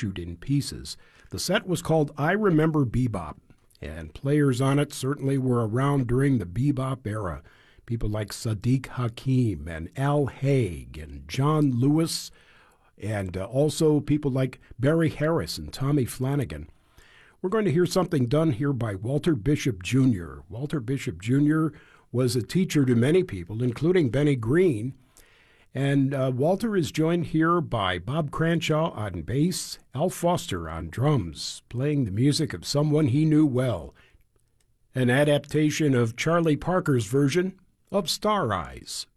issued in pieces. The set was called I Remember Bebop, and players on it certainly were around during the bebop era. People like Sadiq Hakim and Al Haig and John Lewis, and also people like Barry Harris and Tommy Flanagan. We're going to hear something done here by Walter Bishop Jr. Walter Bishop Jr. was a teacher to many people, including Benny Green. And Walter is joined here by Bob Cranshaw on bass, Al Foster on drums, playing the music of someone he knew well, an adaptation of Charlie Parker's version of Star Eyes.